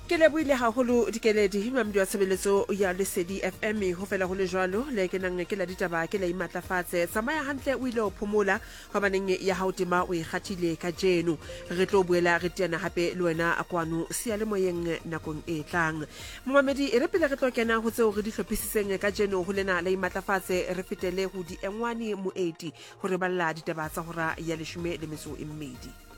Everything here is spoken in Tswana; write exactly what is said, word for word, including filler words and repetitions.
Ke lebohile haholo dikeledi mamdi wa tshebeletso ya Lesedi F M ho fela ho le jwalo le ke nang ke la ditaba ke la imatlafatse tsamaya hantle o ile o phomola hobaneng ya hao tema o e kgathile ka jeno re tlo buela re tiana hape le wena akwano sia le moyeng nakong e tlang momamedi re pele re tlo kena ho tseo re di hlophisitseng ka jeno ho lena la imatlafatse re fetele ho di engwane moeti hore balla ditaba tsa hora ya leshome le metso e mmedi.